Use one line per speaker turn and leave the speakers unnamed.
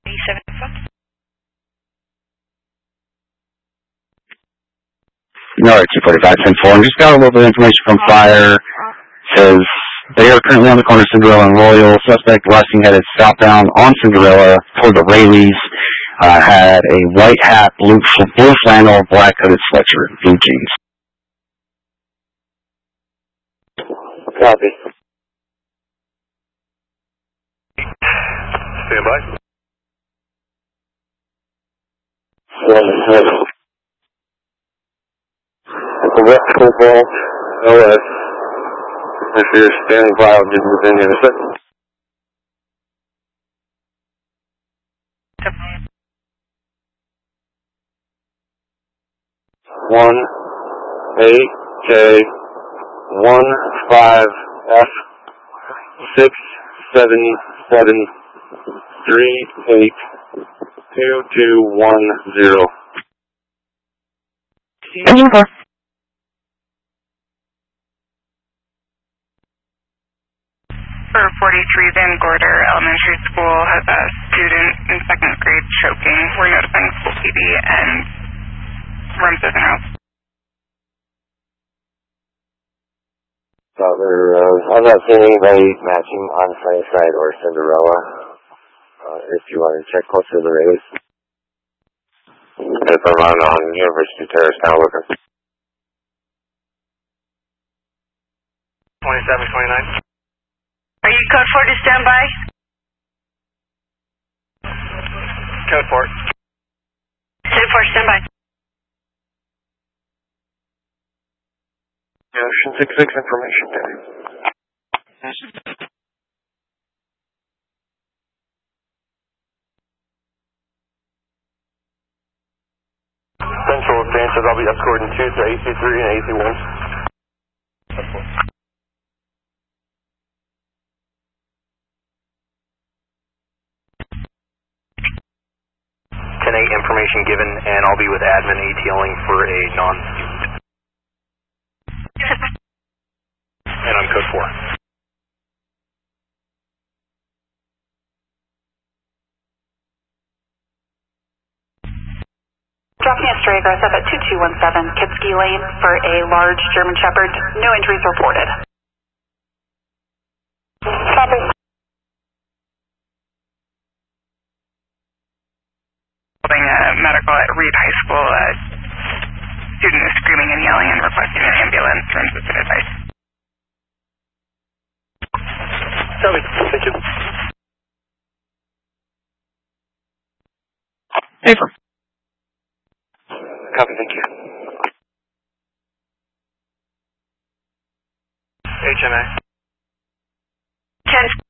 Alright, 245-10-4. Just got a little bit of information from Fire. Says they are currently on the corner of Cinderella and Royal. Suspect rushing headed southbound on Cinderella toward the Rayleighs. Had a white hat, blue flannel, black hooded sweatshirt, blue jeans.
Copy.
Stand by.
West Football, OS. If you're standing by, I'll get within you in a second. One 8K 15F 677382210.
For 43 Van Gorder Elementary School has a student in second grade choking. We're notifying school PD and room says house.
I'm not seeing anybody matching on Sunnyside or Cinderella. If you want to check closer to the Rays. If I'm on University Terrace now looking.
2729.
Are you code 4 to stand by?
Code 4.
Code 4, stand by.
Ocean 66 information day. Central advances, I'll be escorting 2 to AC3 and AC1.
10-8 information given, and I'll be with admin ATLing for a non-student. And I'm code 4.
Dropping a stray aggressive at 2217 Kipski Lane for a large German Shepherd. No injuries reported. Copy. Medical at Reed High School. Student is screaming and yelling and requesting an ambulance. Room specific advice.
Copy. Thank you.
Paper.
Copy, thank you.
HMA.
10.